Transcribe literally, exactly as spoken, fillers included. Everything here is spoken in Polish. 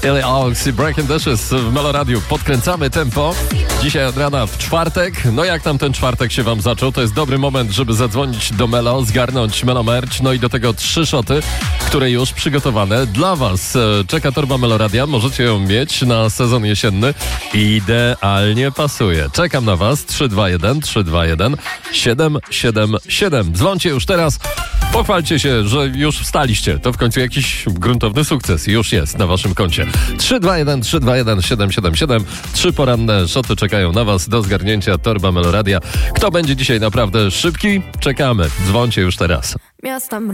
Illy Alex i Breaking Dishes w Meloradiu. Podkręcamy tempo. Dzisiaj od rana w czwartek. No jak tam ten czwartek się wam zaczął? To jest dobry moment, żeby zadzwonić do Melo, zgarnąć Melo Merch. No i do tego trzy szoty, które już przygotowane dla was. Czeka torba Meloradia. Możecie ją mieć na sezon jesienny. Idealnie pasuje. Czekam na was. trzy dwa jeden trzy dwa jeden siedem siedem siedem. Dzwońcie już teraz. Pochwalcie się, że już wstaliście. To w końcu jakiś gruntowny sukces. Już jest na waszym koncie. trzy dwa jeden trzy dwa jeden siedem siedem siedem. Trzy poranne szoty czekają na was do zgarnięcia torba Meloradia. Kto będzie dzisiaj naprawdę szybki? Czekamy. Dzwońcie już teraz. Miasta